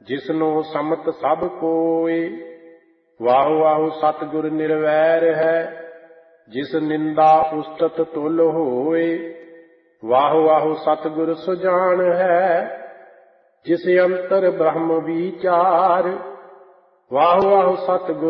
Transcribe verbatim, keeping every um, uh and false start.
ਜਿਸਨੋ ਸਮਤ ਸਭ ਕੋਇ। ਵਾਹੁ ਵਾਹੁ ਸਤਿਗੁਰ ਨਿਰਵੈਰ ਹੈ, ਜਿਸ ਨਿੰਦਾ ਉਸਤਤ ਤੁਲ ਹੋਏ। ਵਾਹੁ ਵਾਹੁ ਸਤਿਗੁਰ ਸੁਜਾਨ ਹੈ, ਜਿਸ ਅੰਤਰ ਬ੍ਰਹਮ ਵਿਚਾਰ। ਵਾਹੁ ਵਾਹੁ ਸਤਿਗੁਰ